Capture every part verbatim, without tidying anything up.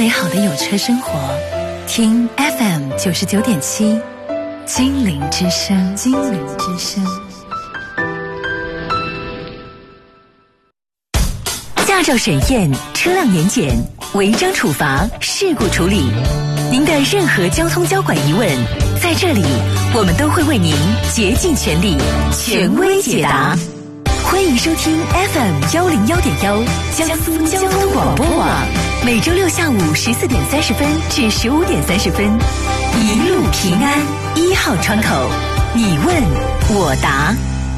美好的有车生活，听 F M 九十九点七，精灵之声，精灵之声。驾照审验、车辆年检、违章处罚、事故处理，您的任何交通交管疑问，在这里我们都会为您竭尽全力，权威解答。欢迎收听 F M 幺零幺点幺江苏交通广播网，每周六下午十四点三十分至十五点三十分，一路平安一号窗口，你问我答。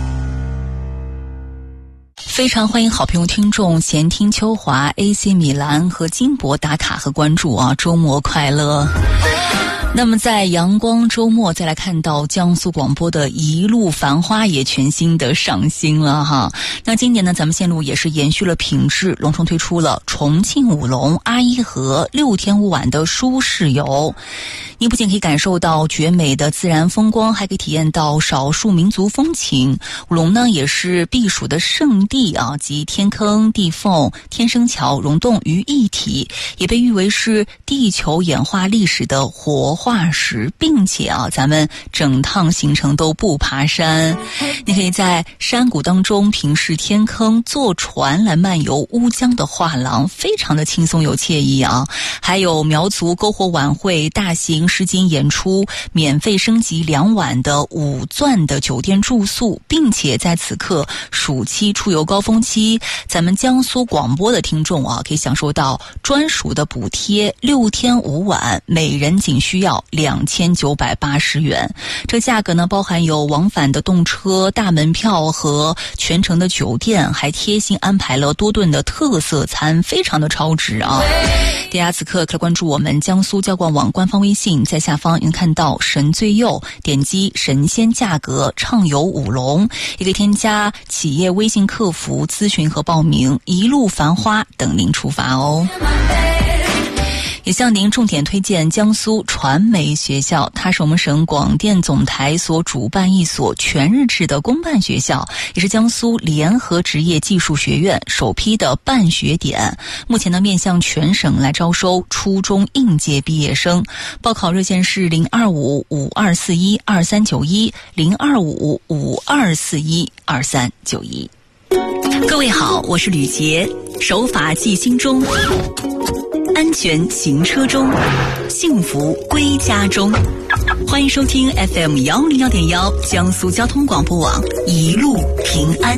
非常欢迎好朋友听众闲听秋华、A C 米兰和金箔打卡和关注啊！周末快乐。那么在阳光周末再来看到江苏广播的一路繁花也全新的上新了哈。那今年呢，咱们线路也是延续了品质，隆重推出了重庆武隆阿依河六天五晚的舒适游。你不仅可以感受到绝美的自然风光，还可以体验到少数民族风情。武隆呢也是避暑的圣地啊，集天坑、地缝、天生桥溶洞于一体，也被誉为是地球演化历史的活化石，并且啊，咱们整趟行程都不爬山，你可以在山谷当中平视天坑，坐船来漫游乌江的画廊，非常的轻松有惬意啊。还有苗族篝火晚会、大型诗经演出，免费升级两晚的五钻的酒店住宿，并且在此刻暑期出游高峰期，咱们江苏广播的听众啊，可以享受到专属的补贴，六天五晚，每人仅需要两千九百八十元。这价格呢，包含有往返的动车、大门票和全程的酒店，还贴心安排了多顿的特色餐，非常的超值啊！大家此刻可以关注我们江苏交广网官方微信，在下方能看到神最右，点击神仙价格畅游武隆，也可以添加企业微信客服咨询和报名，一路繁花等您出发哦。也向您重点推荐江苏传媒学校，它是我们省广电总台所主办一所全日制的公办学校，也是江苏联合职业技术学院首批的办学点。目前呢，面向全省来招收初中应届毕业生，报考热线是零二五五二四一二三九一零二五五二四一二三九一。各位好，我是吕杰，守法记心中，安全行车中，幸福归家中。欢迎收听 F M 幺零幺点幺江苏交通广播网，一路平安。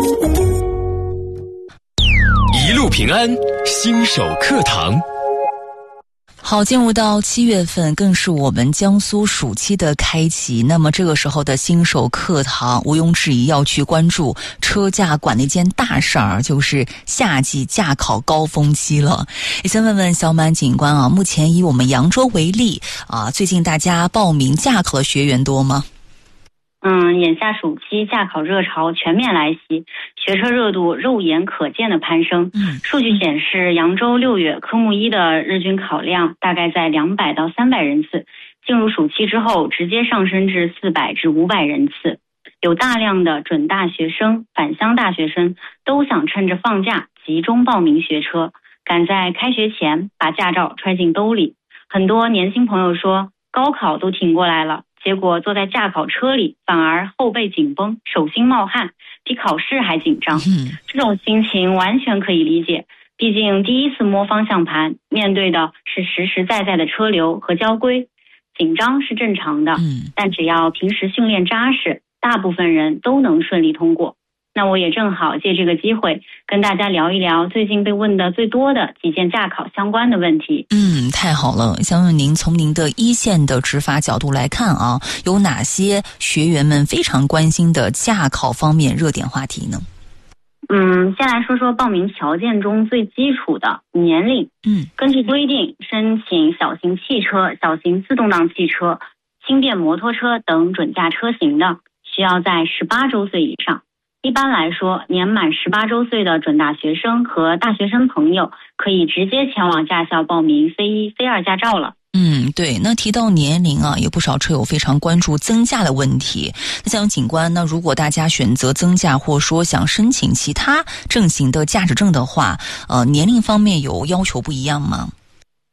一路平安，新手课堂。 好，进入到七月份，更是我们江苏暑期的开启。那么这个时候的新手课堂，毋庸置疑要去关注车驾管的一件大事儿，就是夏季驾考高峰期了。也先问问小满警官啊，目前以我们扬州为例啊，最近大家报名驾考的学员多吗？ 嗯，眼下暑期驾考热潮全面来袭，学车热度肉眼可见的攀升。嗯，数据显示，扬州六月科目一的日均考量大概在两百到三百人次，进入暑期之后直接上升至四百至五百人次。有大量的准大学生、返乡大学生都想趁着放假集中报名学车，赶在开学前把驾照揣进兜里。很多年轻朋友说，高考都挺过来了，结果坐在驾考车里反而后背紧绷，手心冒汗，比考试还紧张。嗯，这种心情完全可以理解，毕竟第一次摸方向盘，面对的是实实在在的车流和交规，紧张是正常的。嗯，但只要平时训练扎实，大部分人都能顺利通过。那我也正好借这个机会跟大家聊一聊最近被问的最多的几件驾考相关的问题。 嗯，太好了，想问您从您的一线的执法角度来看啊，有哪些学员们非常关心的驾考方面热点话题呢？ 嗯，先来说说报名条件中最基础的年龄。嗯，根据规定，申请小型汽车、小型自动挡汽车、轻便摩托车等准驾车型的，需要在十八周岁以上。一般来说，年满十八周岁的准大学生和大学生朋友可以直接前往驾校报名 C 一、C 二驾照了。 嗯，对。那提到年龄啊，也不少车友非常关注增驾的问题。那像警官呢，如果大家选择增驾，或说想申请其他证型的驾驶证的话，呃，年龄方面有要求不一样吗？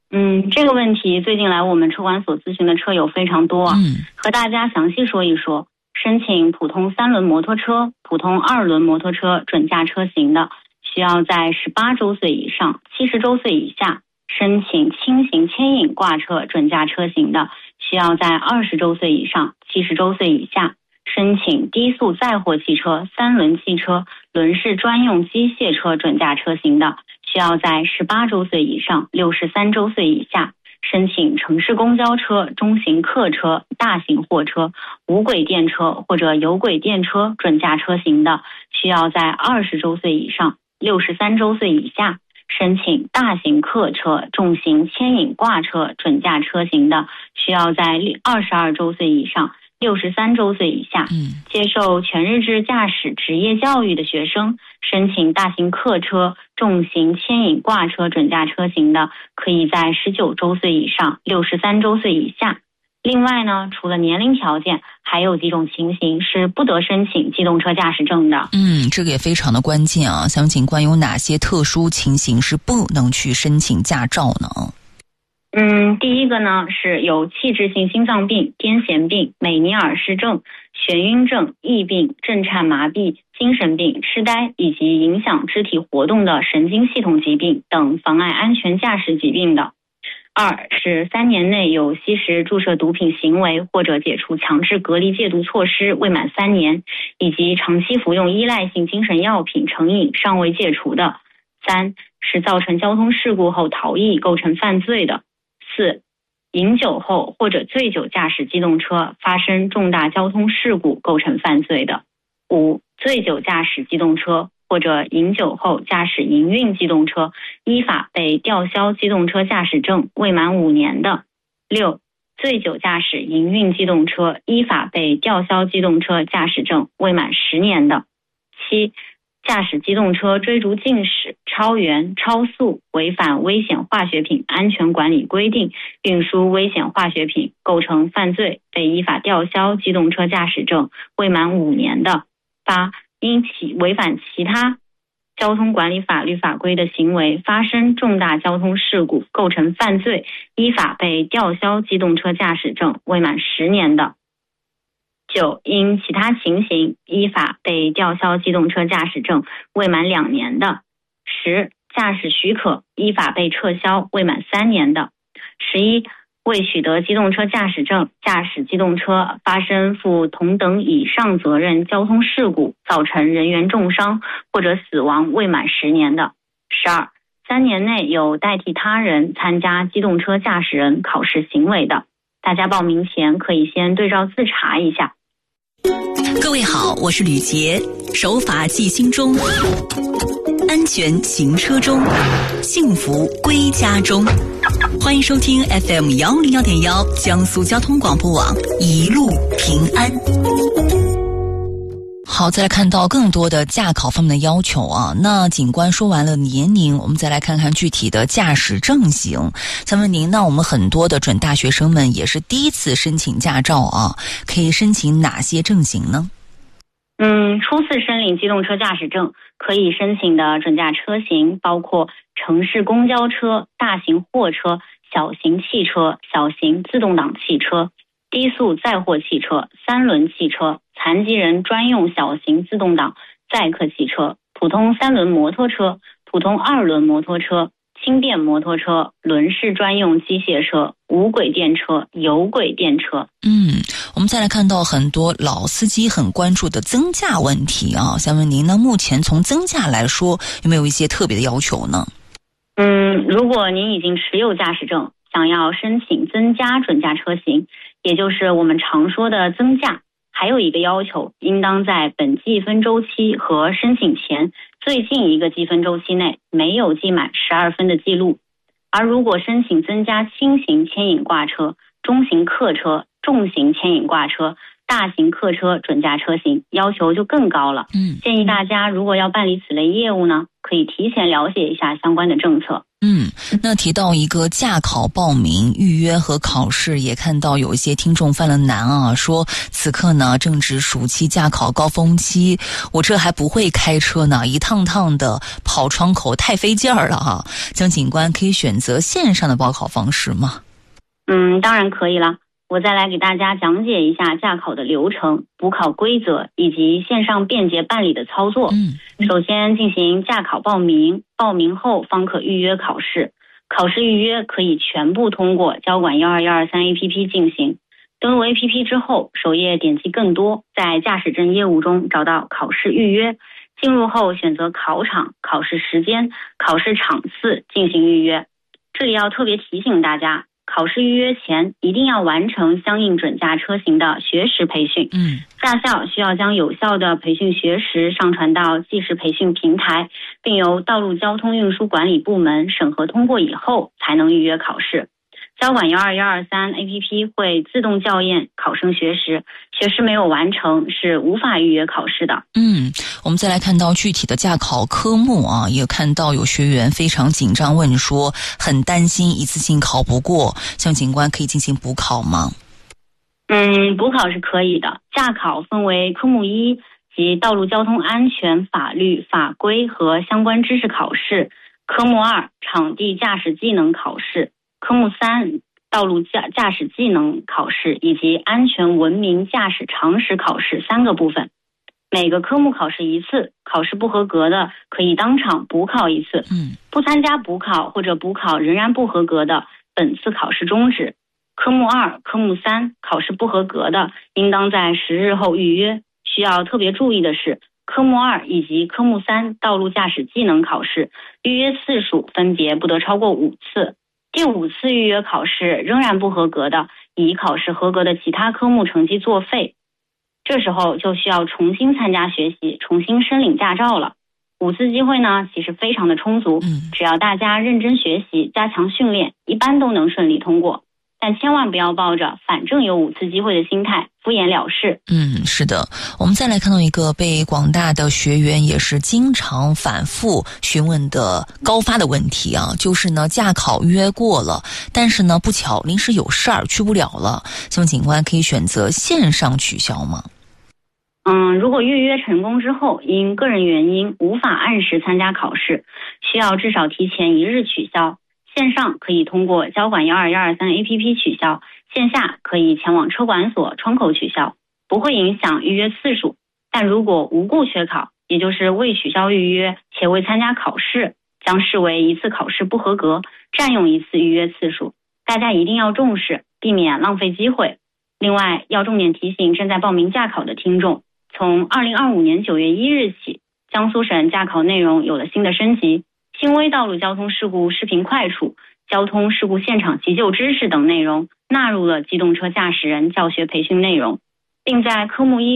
嗯，这个问题最近来我们车管所咨询的车友非常多啊， 嗯， 和大家详细说一说。申请普通三轮摩托车、普通二轮摩托车准驾车型的，需要在十八周岁以上、七十周岁以下；申请轻型牵引挂车准驾车型的，需要在二十周岁以上、七十周岁以下；申请低速载货汽车、三轮汽车、轮式专用机械车准驾车型的，需要在十八周岁以上、六十三周岁以下；申请城市公交车、中型客车、大型货车、无轨电车或者有轨电车准驾车型的，需要在二十周岁以上、六十三周岁以下；申请大型客车、重型牵引挂车准驾车型的，需要在二十二周岁以上、六十三周岁以下。 嗯， 接受全日制驾驶职业教育的学生，申请大型客车、重型牵引挂车准驾车型的，可以在十九周岁以上、六十三周岁以下。另外呢，除了年龄条件，还有几种情形是不得申请机动车驾驶证的。 嗯，这个也非常的关键啊！想请关有哪些特殊情形是不能去申请驾照呢？ 嗯，第一个呢是有器质性心脏病、癫痫病、美尼尔氏症、眩晕症、疫病、震颤麻痹、精神病、痴呆以及影响肢体活动的神经系统疾病等妨碍安全驾驶疾病的。二是三年内有吸食注射毒品行为或者解除强制隔离戒毒措施未满三年，以及长期服用依赖性精神药品成瘾尚未戒除的。三是造成交通事故后逃逸构成犯罪的。四饮酒后或者醉酒驾驶机动车发生重大交通事故构成犯罪的。五醉酒驾驶机动车或者饮酒后驾驶营运机动车，依法被吊销机动车驾驶证未满五年的。六醉酒驾驶营运机动车，依法被吊销机动车驾驶证未满十年的。七驾驶机动车追逐竞驶、超员、超速，违反危险化学品安全管理规定，运输危险化学品构成犯罪，被依法吊销机动车驾驶证未满五年的。八因其违反其他交通管理法律法规的行为发生重大交通事故构成犯罪，依法被吊销机动车驾驶证未满十年的。九因其他情形依法被吊销机动车驾驶证未满两年的。十驾驶许可依法被撤销未满三年的。十一未取得机动车驾驶证驾驶机动车发生负同等以上责任交通事故造成人员重伤或者死亡未满十年的。十二三年内有代替他人参加机动车驾驶人考试行为的，大家报名前可以先对照自查一下。 各位好，我是吕杰，守法记心中，安全行车中，幸福归家中。欢迎收听 F M 一零一点一江苏交通广播网，一路平安。 好，再来看到更多的驾考方面的要求啊。那警官说完了年龄，我们再来看看具体的驾驶证型。想问您，那我们很多的准大学生们也是第一次申请驾照啊，可以申请哪些证型呢？ 嗯，初次申领机动车驾驶证可以申请的准驾车型包括城市公交车、大型货车、小型汽车、小型自动挡汽车、低速载货汽车、三轮汽车、残疾人专用小型自动挡载客汽车、普通三轮摩托车、普通二轮摩托车、轻电摩托车、轮式专用机械车、无轨电车、有轨电车。 嗯，我们再来看到很多老司机很关注的增驾问题啊。想问您呢，目前从增驾来说，有没有一些特别的要求呢？ 嗯，如果您已经持有驾驶证，想要申请增加准驾车型，也就是我们常说的增驾，还有一个要求，应当在本计分周期和申请前最近一个计分周期内没有记满十二分的记录。而如果申请增加轻型牵引挂车、中型客车、重型牵引挂车、 大型客车准驾车型，要求就更高了。 嗯， 建议大家如果要办理此类业务呢，可以提前了解一下相关的政策。 嗯，那提到一个驾考报名、预约和考试，也看到有一些听众犯了难啊，说此刻呢正值暑期驾考高峰期，我这还不会开车呢，一趟趟的跑窗口太费劲儿了哈。江警官可以选择线上的报考方式吗？ 嗯，当然可以了。我再来给大家讲解一下驾考的流程、补考规则以及线上便捷办理的操作。 嗯， 首先进行驾考报名，报名后方可预约考试。考试预约可以全部通过交管一二一二三 A P P 进行。登录 A P P 之后，首页点击更多，在驾驶证业务中找到考试预约，进入后选择考场、考试时间、考试场次进行预约。这里要特别提醒大家，考试预约前一定要完成相应准驾车型的学时培训。 嗯， 驾校需要将有效的培训学时上传到即时培训平台，并由道路交通运输管理部门审核通过以后才能预约考试。交管一二一二三 A P P 会自动校验考生学时，学时没有完成是无法预约考试的。 嗯，我们再来看到具体的驾考科目啊，也看到有学员非常紧张问说，很担心一次性考不过，向警官可以进行补考吗？ 嗯，补考是可以的。驾考分为科目一及道路交通安全法律法规和相关知识考试，科目二场地驾驶技能考试，科目三道路驾驾驶技能考试以及安全文明驾驶常识考试三个部分。每个科目考试一次，考试不合格的可以当场补考一次。 嗯， 不参加补考或者补考仍然不合格的，本次考试终止。科目二、科目三考试不合格的，应当在十日后预约。需要特别注意的是，科目二以及科目三道路驾驶技能考试预约次数分别不得超过五次。第五次预约考试仍然不合格的，以考试合格的其他科目成绩作废。这时候就需要重新参加学习，重新申领驾照了。五次机会呢，其实非常的充足， 嗯， 只要大家认真学习，加强训练，一般都能顺利通过。但千万不要抱着反正有五次机会的心态敷衍了事。 嗯，是的。我们再来看到一个被广大的学员也是经常反复询问的高发的问题啊，就是呢驾考预约过了，但是呢不巧临时有事儿去不了了，请问警官可以选择线上取消吗？ 嗯，如果预约成功之后，因个人原因无法按时参加考试，需要至少提前一日取消。线上可以通过交管一二一二三 A P P 取消，线下可以前往车管所窗口取消，不会影响预约次数。但如果无故缺考，也就是未取消预约且未参加考试，将视为一次考试不合格，占用一次预约次数。大家一定要重视，避免浪费机会。另外，要重点提醒正在报名驾考的听众，从二零二五年九月一日起，江苏省驾考内容有了新的升级。轻微道路交通事故视频快处、交通事故现场急救知识等内容纳入了机动车驾驶人教学培训内容，并在科目一